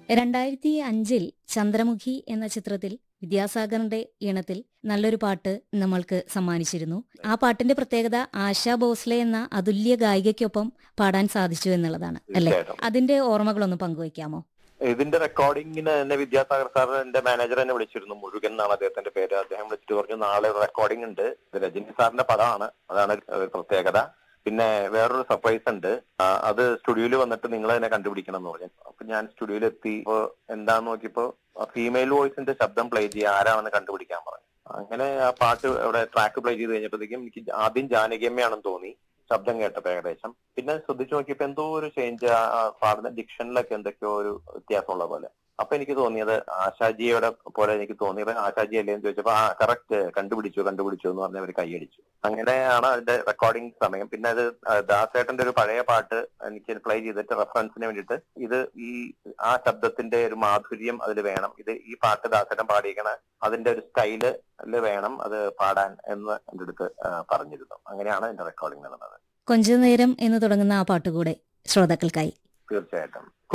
2005 ചന്ദ്രമുഖി എന്ന ചിത്രത്തിൽ വിദ്യാസാഗറിന്റെ ഈണത്തിൽ നല്ലൊരു പാട്ട് നമ്മൾക്ക് സമ്മാനിച്ചിരുന്നു. ആ പാട്ടിന്റെ പ്രത്യേകത ആശാ ഭോസ്ലെ എന്ന അതുല്യ ഗായികയ്ക്കൊപ്പം പാടാൻ സാധിച്ചു എന്നുള്ളതാണ് അല്ലെ? തീർച്ചയായിട്ടും. അതിന്റെ ഓർമ്മകളൊന്ന് പങ്കുവയ്ക്കാമോ? ഇതിന്റെ റെക്കോർഡിങ്ങിന് എന്നെ വിദ്യാസാഗർ സാർ എന്റെ മാനേജർ എന്നെ വിളിച്ചിരുന്നു. മുരുകൻ എന്നാണ് അദ്ദേഹത്തിന്റെ പേര്. അദ്ദേഹം വിളിച്ചിട്ട് പറഞ്ഞു നാളെ റെക്കോർഡിംഗ് ഉണ്ട്, ഇത് രജനി സാറിന്റെ പടമാണ്, അതാണ് ഒരു പ്രത്യേകത. പിന്നെ വേറൊരു സർപ്രൈസ് ഉണ്ട്, അത് സ്റ്റുഡിയോയിൽ വന്നിട്ട് നിങ്ങൾ തന്നെ കണ്ടുപിടിക്കണം എന്ന് പറഞ്ഞു. അപ്പൊ ഞാൻ സ്റ്റുഡിയോയിൽ എത്തി. ഇപ്പൊ എന്താന്ന് നോക്കിയപ്പോ ഫീമെയിൽ വോയിസിന്റെ ശബ്ദം പ്ലേ ചെയ്യുക, ആരാണെന്ന് കണ്ടുപിടിക്കാൻ പറഞ്ഞു. അങ്ങനെ ആ പാട്ട് അവിടെ ട്രാക്ക് പ്ലേ ചെയ്ത് കഴിഞ്ഞപ്പോഴത്തേക്കും എനിക്ക് ആദ്യം ജാനകിയമ്മയാണെന്ന് തോന്നി ശബ്ദം കേട്ടപ്പോ ഏകദേശം. പിന്നെ ശ്രദ്ധിച്ചു നോക്കിയപ്പോ എന്തോ ഒരു ചേഞ്ച്, പാടുന്ന ഡിക്ഷനിലൊക്കെ എന്തൊക്കെയോ ഒരു വ്യത്യാസമുള്ള പോലെ. അപ്പൊ എനിക്ക് തോന്നിയത് ആശാജിയുടെ പോലെ എനിക്ക് തോന്നിയത് ആശാജി അല്ലേ എന്ന് ചോദിച്ചപ്പോ കറക്റ്റ് കണ്ടുപിടിച്ചു എന്ന് പറഞ്ഞ് അവർ കൈയടിച്ചു. അങ്ങനെയാണ് അതിന്റെ റെക്കോർഡിംഗ് സമയം. പിന്നെ അത് ദാസേട്ടന്റെ ഒരു പഴയ പാട്ട് എനിക്ക് പ്ലേ ചെയ്തിട്ട് റെഫറൻസിന് വേണ്ടിയിട്ട് ഇത് ആ ശബ്ദത്തിന്റെ ഒരു മാധുര്യം അതിൽ വേണം, ഇത് ഈ പാട്ട് ദാസേട്ടൻ പാടിയിരിക്കണ അതിന്റെ ഒരു സ്റ്റൈല് വേണം അത് പാടാൻ എന്ന് എന്റെ അടുത്ത് പറഞ്ഞിരുന്നു. അങ്ങനെയാണ് അതിന്റെ റെക്കോർഡിംഗ് നടന്നത്. കൊഞ്ച നേരം എന്ന് തുടങ്ങുന്ന ആ പാട്ടുകൂടെ ശ്രോതാക്കൾക്കായി. തീർച്ചയായിട്ടും.